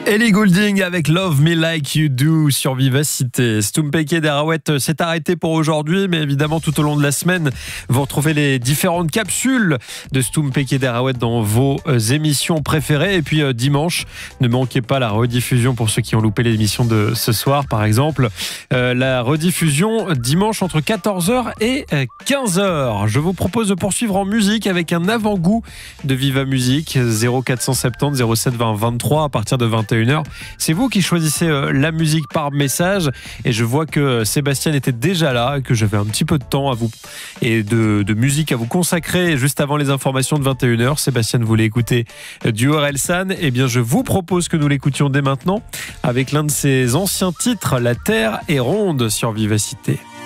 Ellie Goulding avec Love Me Like You Do sur Vivacité. Stumpeke Derawet s'est arrêté pour aujourd'hui, mais évidemment tout au long de la semaine, vous retrouvez les différentes capsules de Stumpeke Derawet dans vos émissions préférées. Et puis dimanche, ne manquez pas la rediffusion pour ceux qui ont loupé l'émission de ce soir, par exemple. La rediffusion dimanche entre 14h et 15h. Je vous propose de poursuivre en musique avec un avant-goût de Viva Musique 0470 07 20 23 à partir de 21h. C'est vous qui choisissez la musique par message et je vois que Sébastien était déjà là, que j'avais un petit peu de temps à vous et de musique à vous consacrer juste avant les informations de 21h. Sébastien voulait écouter du Orelsan. Eh bien, je vous propose que nous l'écoutions dès maintenant avec l'un de ses anciens titres, La Terre est ronde sur Vivacité.